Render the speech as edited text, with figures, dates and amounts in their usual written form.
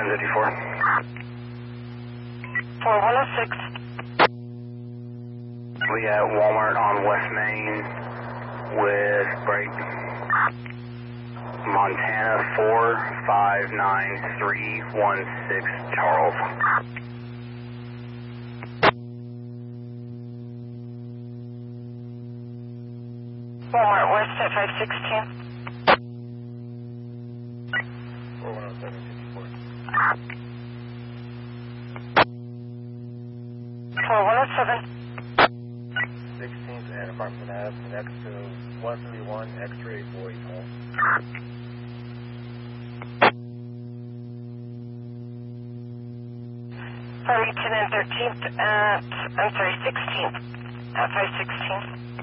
1054. 4106. We got Walmart on West Main with break Montana 459316 Charles. Walmart West at 516. 4107. 16th and Apartment Ave, next to 131 X-ray Boys Home. Farmington and 13th at, I'm sorry, 16th at 516.